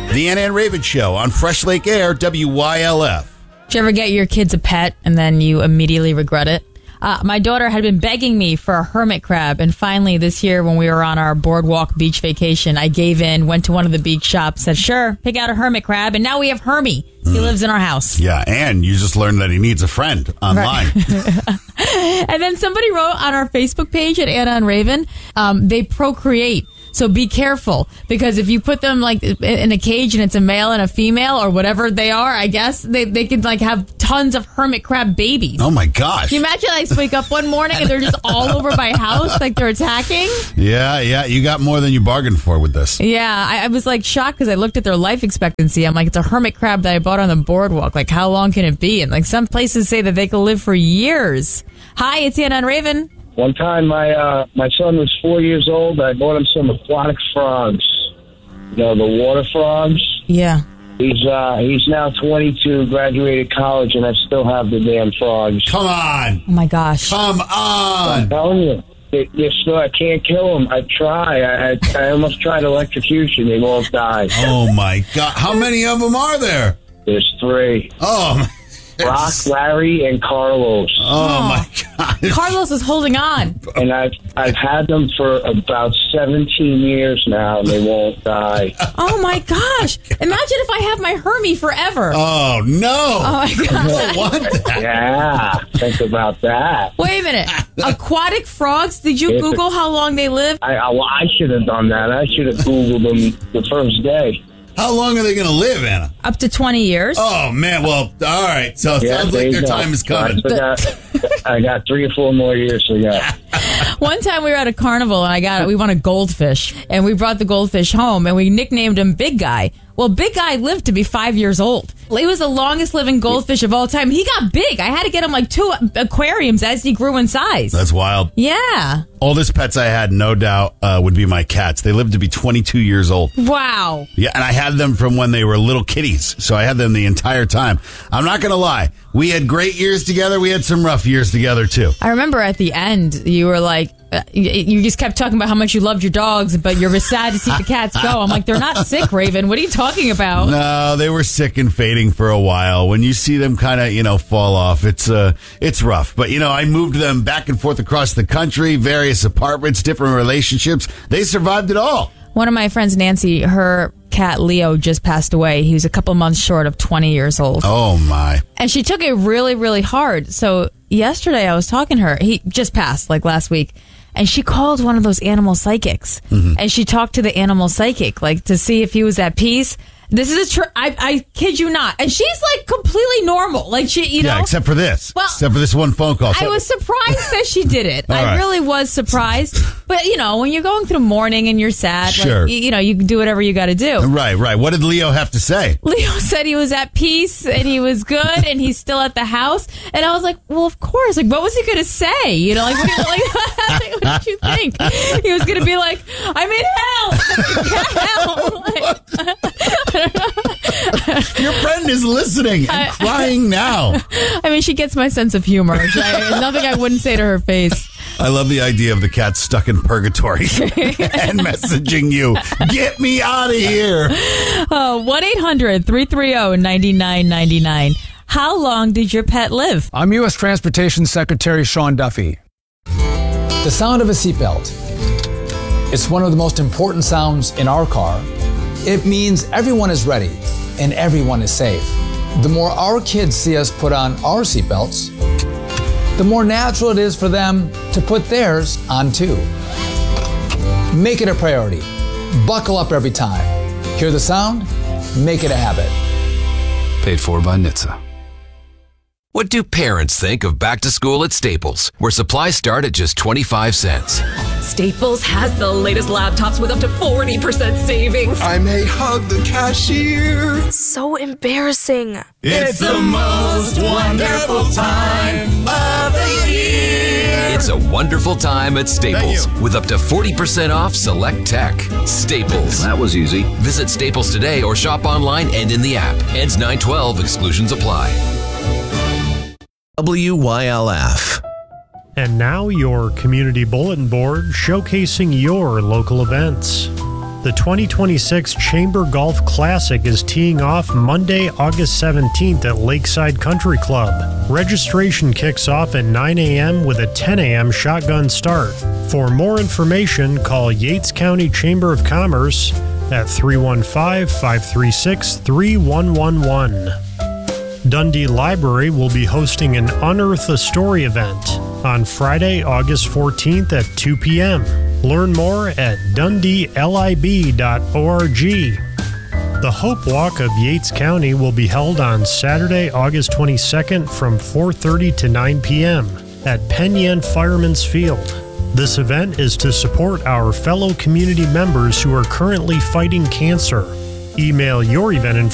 The Anna and Raven Show on Fresh Lake Air, WYLF. Did you ever get your kids a pet and then you immediately regret it? My daughter had been begging me for a hermit crab, and finally this year when we were on our boardwalk beach vacation, I gave in, went to one of the beach shops, said, sure, pick out a hermit crab, and now we have Hermie. He lives in our house. Yeah, and you just learned that he needs a friend online. Right. And then somebody wrote on our Facebook page at Anna and Raven, they procreate. So be careful, because if you put them like in a cage and it's a male and a female or whatever they are, I guess they can like have tons of hermit crab babies. Oh my gosh. Can you imagine I wake up one morning and they're just all over my house like they're attacking? Yeah. You got more than you bargained for with this. Yeah, I was like shocked because I looked at their life expectancy. I'm like, it's a hermit crab that I bought on the boardwalk. Like, how long can it be? And like some places say that they can live for years. Hi, it's Anna and Raven. One time, my son was 4 years old. I bought him some aquatic frogs. You know, the water frogs. Yeah. He's now 22, graduated college, and I still have the damn frogs. Come on. Oh my gosh. Come on. I'm telling you, they're still. I can't kill them. I try. I almost tried electrocution. They won't die. Oh my God. How many of them are there? There's 3. Oh my. Brock, Larry, and Carlos. Oh my God. Carlos is holding on. And I've had them for about 17 years now, and they won't die. Oh my gosh. Imagine if I have my Hermie forever. Oh no. Oh my God. I don't want that. Yeah, think about that. Wait a minute. Aquatic frogs? Did you Google how long they live? I should have done that. I should have Googled them the first day. How long are they going to live, Anna? Up to 20 years. Oh, man. Well, all right. So it sounds like their time is coming. I got 3 or 4 more years to go. One time we were at a carnival and we won a goldfish, and we brought the goldfish home and we nicknamed him Big Guy. Well, Big Guy lived to be 5 years old. He was the longest living goldfish of all time. He got big. I had to get him like 2 aquariums as he grew in size. That's wild. Yeah. Oldest pets I had, no doubt, would be my cats. They lived to be 22 years old. Wow. Yeah, and I had them from when they were little kitties, so I had them the entire time. I'm not going to lie. We had great years together. We had some rough years together, too. I remember at the end, you were like, you just kept talking about how much you loved your dogs, but you're sad to see the cats go. I'm like, they're not sick, Raven. What are you talking about? No, they were sick and fading for a while. When you see them kind of, fall off, it's rough. But, I moved them back and forth across the country, various apartments, different relationships. They survived it all. One of my friends, Nancy, her cat Leo just passed away. He was a couple months short of 20 years old. Oh, my. And she took it really, really hard. So yesterday I was talking to her. He just passed, like last week. And she called one of those animal psychics. Mm-hmm. And she talked to the animal psychic, like to see if he was at peace. This is I kid you not. And she's like completely normal. Like she, Yeah, except for this. Well, except for this one phone call. I was surprised that she did it. I really was surprised. But, when you're going through mourning and you're sad, sure. like, you can do whatever you got to do. Right. What did Leo have to say? Leo said he was at peace and he was good and he's still at the house. And I was like, well, of course. Like, what was he going to say? What did you think? He was going to be like, I'm in hell. Your friend is listening and crying now. I mean, she gets my sense of humor. Nothing I wouldn't say to her face. I love the idea of the cat stuck in purgatory and messaging you. Get me out of here. 1-800-330-9999. How long did your pet live? I'm U.S. Transportation Secretary Sean Duffy. The sound of a seatbelt. It's one of the most important sounds in our car. It means everyone is ready and everyone is safe. The more our kids see us put on our seatbelts, the more natural it is for them to put theirs on too. Make it a priority. Buckle up every time. Hear the sound? Make it a habit. Paid for by NHTSA. What do parents think of back to school at Staples, where supplies start at just 25 cents? Staples has the latest laptops with up to 40% savings. I may hug the cashier. So embarrassing. It's the most wonderful time of the year. It's a wonderful time at Staples with up to 40% off select tech. Staples. That was easy. Visit Staples today or shop online and in the app. Ends 9/12. Exclusions apply. WYLF. And now your community bulletin board showcasing your local events. The 2026 Chamber Golf Classic is teeing off Monday, August 17th at Lakeside Country Club. Registration kicks off at 9 a.m. with a 10 a.m. shotgun start. For more information, call Yates County Chamber of Commerce at 315-536-3111. Dundee Library will be hosting an Unearth a Story event on Friday, August 14th at 2 p.m. Learn more at dundeelib.org. The Hope Walk of Yates County will be held on Saturday, August 22nd from 4:30 to 9 p.m. at Penn Yan Fireman's Field. This event is to support our fellow community members who are currently fighting cancer. Email your event information